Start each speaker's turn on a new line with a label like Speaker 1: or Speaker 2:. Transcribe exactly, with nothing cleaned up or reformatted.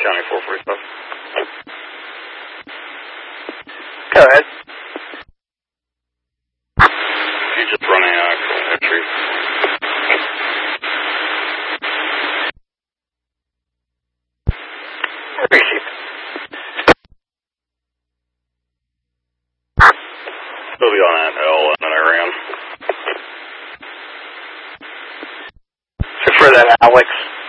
Speaker 1: County four forty-seven.
Speaker 2: Go ahead.
Speaker 1: He's just running uh, entry.
Speaker 2: Receive.
Speaker 1: Still be on that L and then I ran.
Speaker 2: So for that, Alex.